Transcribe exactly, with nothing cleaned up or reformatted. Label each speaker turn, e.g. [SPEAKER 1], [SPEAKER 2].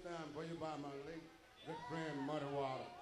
[SPEAKER 1] time for you by my late good friend Muddy Water.